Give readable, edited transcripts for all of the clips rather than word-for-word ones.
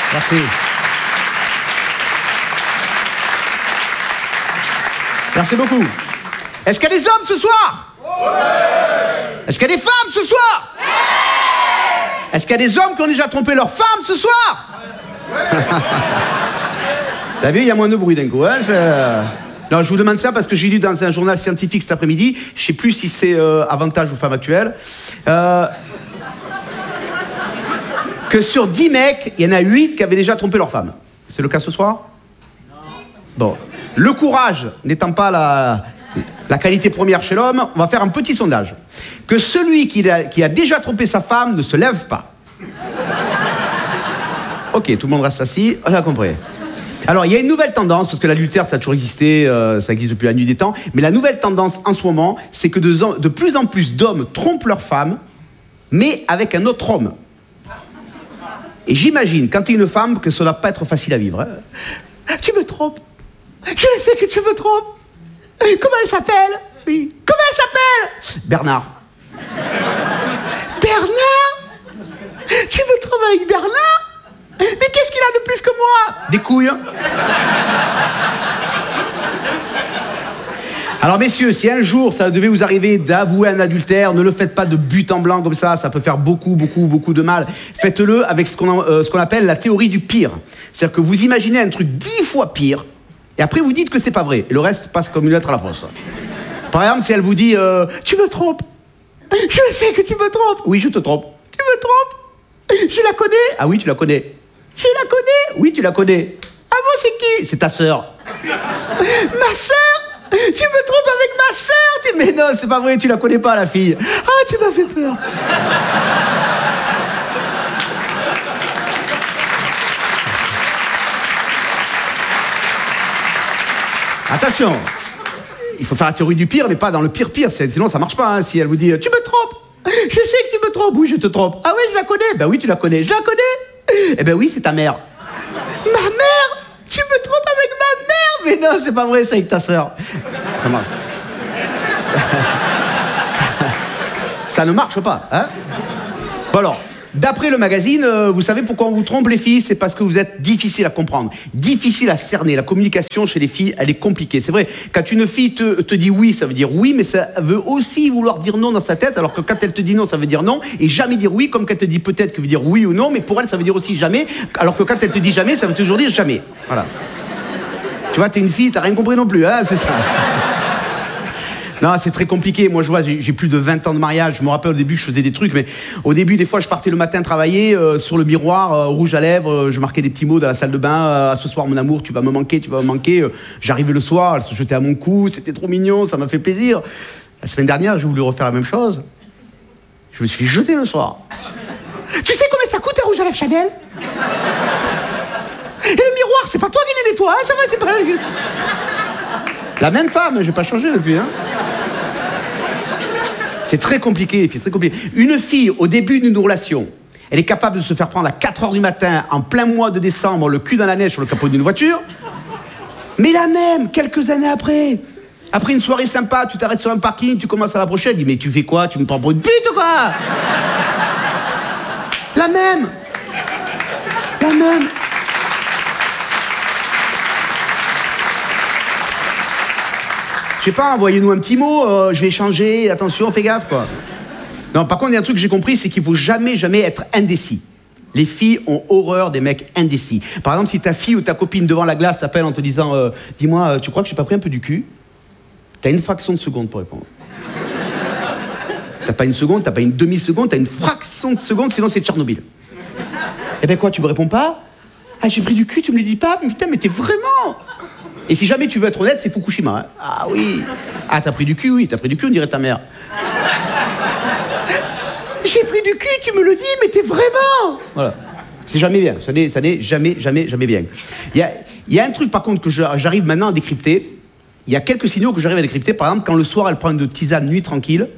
Merci. Merci beaucoup. Est-ce qu'il y a des hommes ce soir? Est-ce qu'il y a des femmes ce soir? Est-ce qu'il y a des hommes qui ont déjà trompé leur femme ce soir? T'as vu, il y a moins de bruit d'un coup. Hein, non, je vous demande ça parce que j'ai lu dans un journal scientifique cet après-midi, je ne sais plus si c'est Avantage ou Femme Actuelle, que sur 10 mecs, il y en a 8 qui avaient déjà trompé leur femme. C'est le cas ce soir? Non. Bon. Le courage n'étant pas la qualité première chez l'homme, on va faire un petit sondage. Que celui qui a déjà trompé sa femme ne se lève pas. Ok, tout le monde reste assis, on a compris. Alors, il y a une nouvelle tendance, parce que l'adultère, ça a toujours existé, ça existe depuis la nuit des temps, mais la nouvelle tendance en ce moment, c'est que de plus en plus d'hommes trompent leur femme, mais avec un autre homme. Et j'imagine, quand tu es une femme, que ça ne doit pas être facile à vivre. Hein. Tu me trompes. Je sais que tu me trompes. Comment elle s'appelle? Oui. Comment elle s'appelle? Bernard. Bernard? Tu me trompes avec Bernard? Mais qu'est-ce qu'il a de plus que moi? Des couilles. Alors messieurs, si un jour ça devait vous arriver d'avouer un adultère, ne le faites pas de but en blanc comme ça peut faire beaucoup de mal. Faites-le avec ce qu'on appelle la théorie du pire. C'est-à-dire que vous imaginez un truc 10 fois pire, et après vous dites que c'est pas vrai, et le reste passe comme une lettre à la poste. Par exemple, si elle vous dit tu me trompes. Je sais que tu me trompes. Oui, je te trompe. Tu me trompes. Je la connais. Ah oui, tu la connais. Je la connais. Oui, tu la connais. Ah bon, c'est qui? C'est ta sœur. Ma sœur? Tu me trompes avec ma sœur? Mais non, c'est pas vrai, tu la connais pas, la fille. Ah, tu m'as fait peur. Attention, il faut faire la théorie du pire, mais pas dans le pire, sinon ça marche pas. Hein. Si elle vous dit tu me trompes, je sais que tu me trompes. Oui, je te trompe. Ah oui, je la connais. Ben oui, tu la connais. Je la connais. Eh ben oui, c'est ta mère. Ma mère? Tu me trompes avec ma mère? Mais non, c'est pas vrai, c'est avec ta sœur. Ça marche. Ça ne marche pas, hein? Bon alors, d'après le magazine, vous savez pourquoi on vous trompe les filles? C'est parce que vous êtes difficile à comprendre, difficile à cerner. La communication chez les filles, elle est compliquée. C'est vrai, quand une fille te dit oui, ça veut dire oui, mais ça veut aussi vouloir dire non dans sa tête, alors que quand elle te dit non, ça veut dire non, et jamais dire oui, comme quand elle te dit peut-être, que veut dire oui ou non, mais pour elle, ça veut dire aussi jamais, alors que quand elle te dit jamais, ça veut toujours dire jamais. Voilà. Tu vois, t'es une fille, t'as rien compris non plus, hein, c'est ça. Non, c'est très compliqué. Moi, je vois, j'ai plus de 20 ans de mariage. Je me rappelle au début, je faisais des trucs, mais au début, des fois, je partais le matin travailler sur le miroir, rouge à lèvres. Je marquais des petits mots dans la salle de bain. Ce soir, mon amour, tu vas me manquer, tu vas me manquer. J'arrivais le soir, elle se jetait à mon cou. C'était trop mignon, ça m'a fait plaisir. La semaine dernière, j'ai voulu refaire la même chose. Je me suis fait jeter le soir. Tu sais combien ça coûte un rouge à lèvres Chanel? Et le miroir, c'est pas toi qui les nettoie, hein, ça va, c'est pas... La même femme, j'ai pas changé depuis, hein. C'est très compliqué, les filles, très compliqué. Une fille, au début d'une relation, elle est capable de se faire prendre à 4h du matin, en plein mois de décembre, le cul dans la neige sur le capot d'une voiture. Mais la même, quelques années après une soirée sympa, tu t'arrêtes sur un parking, tu commences à l'approcher, elle dit, mais tu fais quoi? Tu me prends pour une pute ou quoi? La même. La même. Je sais pas, envoyez-nous un petit mot, je vais changer, attention, fais gaffe, quoi. Non, par contre, il y a un truc que j'ai compris, c'est qu'il faut jamais être indécis. Les filles ont horreur des mecs indécis. Par exemple, si ta fille ou ta copine devant la glace t'appelle en te disant dis-moi, tu crois que je t'ai pas pris un peu du cul? T'as une fraction de seconde pour répondre. T'as pas une seconde, t'as pas une demi-seconde, t'as une fraction de seconde, sinon c'est Tchernobyl. Eh ben quoi, tu me réponds pas? Ah, j'ai pris du cul, tu me le dis pas? Mais putain, mais t'es vraiment... Et si jamais tu veux être honnête, c'est Fukushima. Hein. Ah oui. Ah, t'as pris du cul, oui, t'as pris du cul, on dirait ta mère. J'ai pris du cul, tu me le dis, mais t'es vraiment... Voilà. C'est jamais bien, ça n'est jamais bien. Il y a un truc, par contre, que j'arrive maintenant à décrypter. Il y a quelques signaux que j'arrive à décrypter. Par exemple, quand le soir, elle prend une tisane nuit tranquille.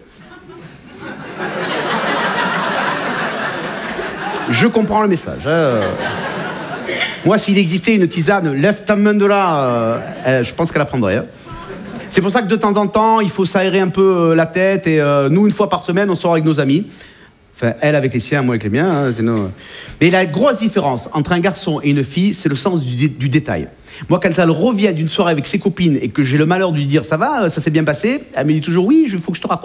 Je comprends le message. Moi, s'il existait une tisane, lève ta main de là, je pense qu'elle la prendrait. Hein. C'est pour ça que de temps en temps, il faut s'aérer un peu la tête. Et nous, une fois par semaine, on sort avec nos amis. Enfin, elle avec les siens, moi avec les miens. Hein, sinon... Mais la grosse différence entre un garçon et une fille, c'est le sens du détail. Moi, quand elle revient d'une soirée avec ses copines et que j'ai le malheur de lui dire « ça va, ça s'est bien passé », elle me dit toujours « oui, il faut que je te raconte ».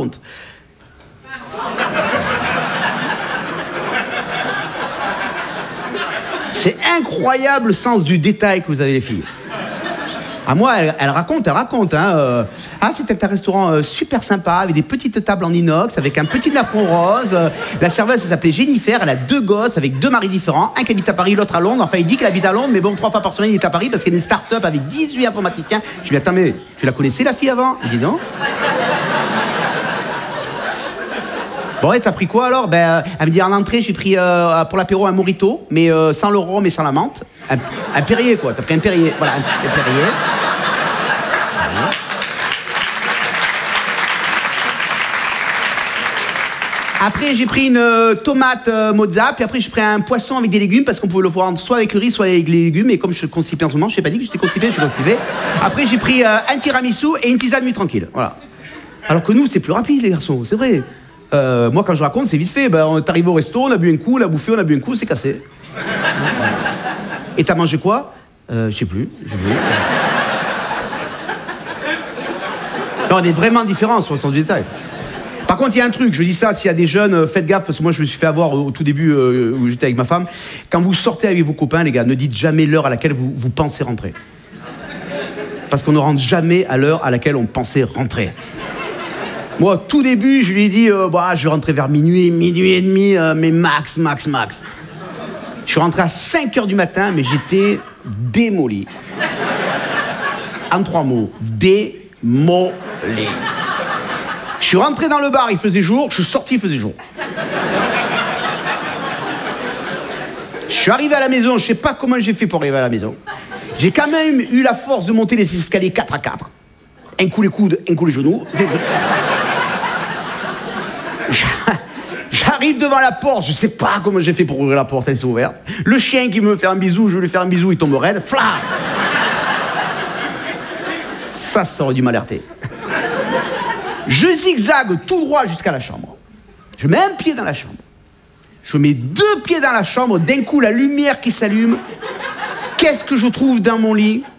C'est incroyable le sens du détail que vous avez les filles. Ah moi, elle raconte. Hein, ah, c'était un restaurant super sympa, avec des petites tables en inox, avec un petit napperon rose. La serveuse, elle s'appelait Jennifer, elle a 2 gosses avec 2 maris différents, un qui habite à Paris, l'autre à Londres. Enfin, il dit qu'il habite à Londres, mais bon, 3 fois par semaine, il est à Paris parce qu'il y a une start-up avec 18 informaticiens. Je lui dis, attends, mais tu la connaissais, la fille, avant? Il dit non. Bon, et t'as pris quoi alors? Ben, elle me dit en entrée, j'ai pris pour l'apéro un mojito, mais sans le rhum et sans la menthe. Un Perrier, quoi. T'as pris un Perrier. Voilà, un Perrier. Après, j'ai pris une tomate mozza, puis après, j'ai pris un poisson avec des légumes, parce qu'on pouvait le voir soit avec le riz, soit avec les légumes. Et comme je suis constipé en ce moment, je t'ai pas dit que j'étais constipé, je suis constipé. Après, j'ai pris un tiramisu et une tisane nuit tranquille. Voilà. Alors que nous, c'est plus rapide, les garçons, c'est vrai. Moi, quand je raconte, c'est vite fait. Ben, on est arrivé au resto, on a bu un coup, on a bouffé, on a bu un coup, c'est cassé. Et t'as mangé quoi? Je sais plus. Non, on est vraiment différents sur le sens du détail. Par contre, il y a un truc, je dis ça, s'il y a des jeunes, faites gaffe, parce que moi, je me suis fait avoir au tout début où j'étais avec ma femme. Quand vous sortez avec vos copains, les gars, ne dites jamais l'heure à laquelle vous pensez rentrer. Parce qu'on ne rentre jamais à l'heure à laquelle on pensait rentrer. Moi, au tout début, je lui ai dit, je rentrais vers minuit et demi, mais max. Je suis rentré à 5h du matin, mais j'étais démoli. En 3 mots, démoli. Je suis rentré dans le bar, il faisait jour, je suis sorti, il faisait jour. Je suis arrivé à la maison, je sais pas comment j'ai fait pour arriver à la maison. J'ai quand même eu la force de monter les escaliers 4 à 4. Un coup les coudes, un coup les genoux. J'arrive devant la porte, je sais pas comment j'ai fait pour ouvrir la porte, elle s'est ouverte. Le chien qui me fait un bisou, je lui fais un bisou, il tombe raide. Fla! Ça aurait dû m'alerter. Je zigzague tout droit jusqu'à la chambre. Je mets un pied dans la chambre. Je mets 2 pieds dans la chambre, d'un coup la lumière qui s'allume. Qu'est-ce que je trouve dans mon lit?